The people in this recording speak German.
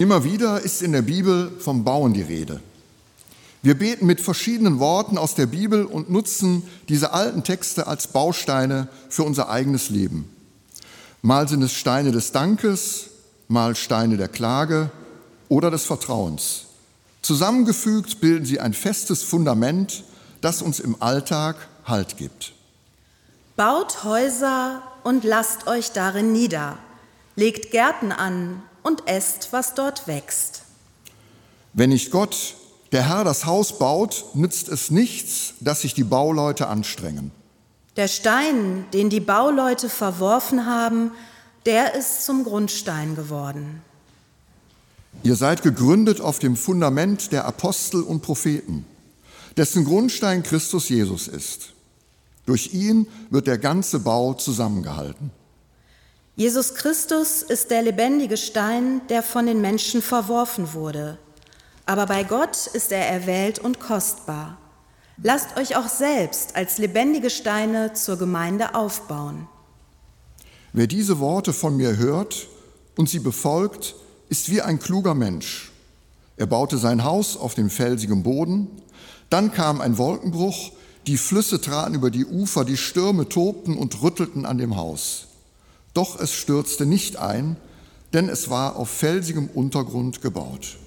Immer wieder ist in der Bibel vom Bauen die Rede. Wir beten mit verschiedenen Worten aus der Bibel und nutzen diese alten Texte als Bausteine für unser eigenes Leben. Mal sind es Steine des Dankes, mal Steine der Klage oder des Vertrauens. Zusammengefügt bilden sie ein festes Fundament, das uns im Alltag Halt gibt. Baut Häuser und lasst euch darin nieder. Legt Gärten an und esst, was dort wächst. Wenn nicht Gott, der Herr, das Haus baut, nützt es nichts, dass sich die Bauleute anstrengen. Der Stein, den die Bauleute verworfen haben, der ist zum Grundstein geworden. Ihr seid gegründet auf dem Fundament der Apostel und Propheten, dessen Grundstein Christus Jesus ist. Durch ihn wird der ganze Bau zusammengehalten. Jesus Christus ist der lebendige Stein, der von den Menschen verworfen wurde. Aber bei Gott ist er erwählt und kostbar. Lasst euch auch selbst als lebendige Steine zur Gemeinde aufbauen. Wer diese Worte von mir hört und sie befolgt, ist wie ein kluger Mensch. Er baute sein Haus auf dem felsigen Boden. Dann kam ein Wolkenbruch, die Flüsse traten über die Ufer, die Stürme tobten und rüttelten an dem Haus. Doch es stürzte nicht ein, denn es war auf felsigem Untergrund gebaut.